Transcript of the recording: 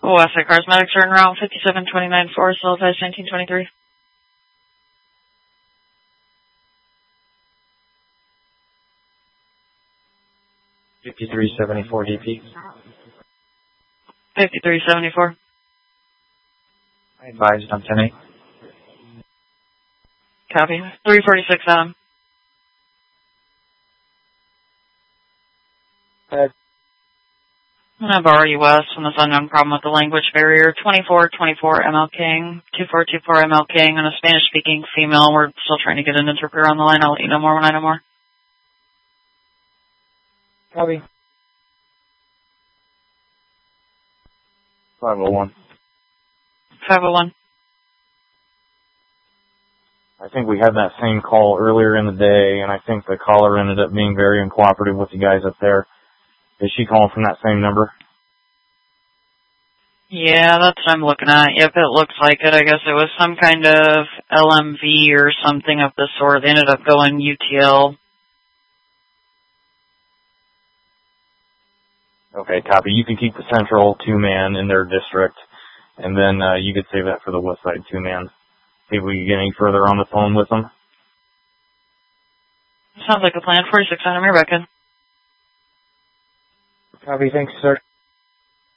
Westside Cosmetics are en route 5729 Forest, Halifax 1923. $53.74 DP. 5374. I advised on 10-8. Copy. 346 Adam. I'm going to borrow US from this unknown problem with the language barrier. 2424 ML King, 2424 ML King, and a Spanish-speaking female. We're still trying to get an interpreter on the line. I'll let you know more when I know more. Copy. 501. 501. I think we had that same call earlier in the day, and I think the caller ended up being very uncooperative with you guys up there. Is she calling from that same number? Yeah, that's what I'm looking at. Yep, it looks like it. I guess it was some kind of LMV or something of the sort. They ended up going UTL. Okay, copy. You can keep the Central 2-man in their district, and then you could save that for the Westside 2-man. See if we can get any further on the phone with them. Sounds like a plan. 46 Adam, you're back in. Copy. Thanks, sir.